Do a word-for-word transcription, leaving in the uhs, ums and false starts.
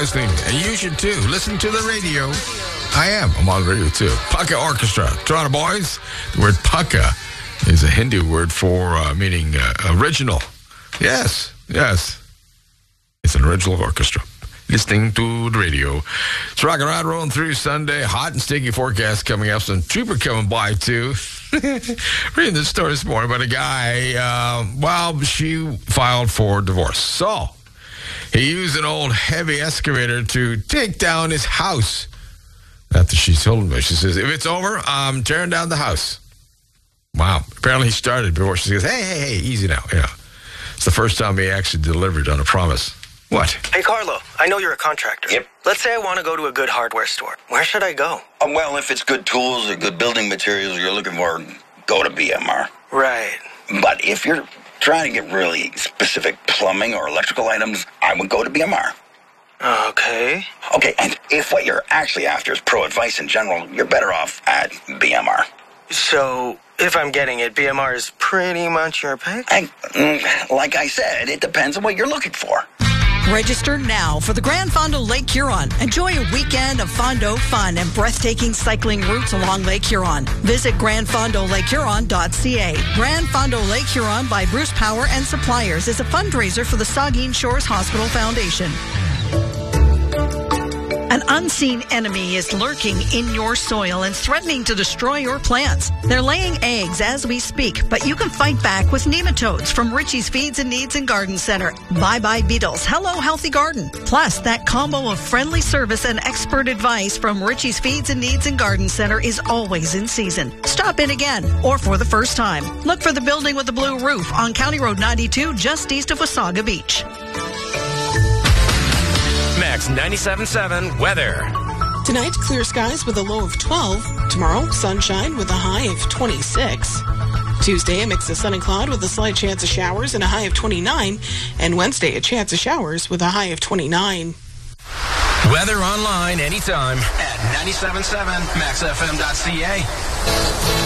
listening. And you should, too. Listen to the radio. I am. I'm on radio, too. Pukka Orchestra. Toronto boys. The word Pukka is a Hindu word for uh, meaning uh, original. Yes, yes. It's an original orchestra. Listening to the radio. It's rocking around, rolling through Sunday. Hot and sticky forecast coming up. Some trooper coming by, too. Reading this story this morning about a guy, uh, well, she filed for divorce. So, he used an old heavy excavator to take down his house. After she told me, she says, if it's over, I'm tearing down the house. Wow. Apparently he started before she says, hey, hey, hey, easy now. Yeah. It's the first time he actually delivered on a promise. What? Hey, Carlo, I know you're a contractor. Yep. Let's say I want to go to a good hardware store. Where should I go? Uh, well, if it's good tools or good building materials you're looking for, go to B M R. Right. But if you're trying to get really specific plumbing or electrical items, I would go to B M R. Okay. Okay, and if what you're actually after is pro advice in general, you're better off at B M R. So, if I'm getting it, B M R is pretty much your pick? I, mm, like I said, it depends on what you're looking for. Register now for the Grand Fondo Lake Huron. Enjoy a weekend of Fondo fun and breathtaking cycling routes along Lake Huron. Visit grand fondo lake huron dot c a. Grand Fondo Lake Huron by Bruce Power and Suppliers is a fundraiser for the Saugeen Shores Hospital Foundation. An unseen enemy is lurking in your soil and threatening to destroy your plants. They're laying eggs as we speak, but you can fight back with nematodes from Richie's Feeds and Needs and Garden Center. Bye-bye beetles. Hello, healthy garden. Plus, that combo of friendly service and expert advice from Richie's Feeds and Needs and Garden Center is always in season. Stop in again, or for the first time. Look for the building with the blue roof on County Road ninety-two, just east of Wasaga Beach. Max ninety-seven point seven weather. Tonight, clear skies with a low of twelve. Tomorrow, sunshine with a high of twenty-six. Tuesday, a mix of sun and cloud with a slight chance of showers and a high of twenty-nine. And Wednesday, a chance of showers with a high of twenty-nine. Weather online anytime at ninety-seven point seven max f m dot c a.